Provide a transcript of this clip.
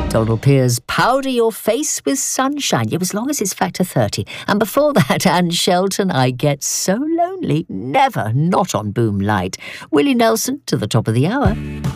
Donald Piers, powder your face with sunshine. Yeah, as long as it's factor 30. And before that, Anne Shelton, I get so lonely. Never not on Boom Light. Willie Nelson to the top of the hour.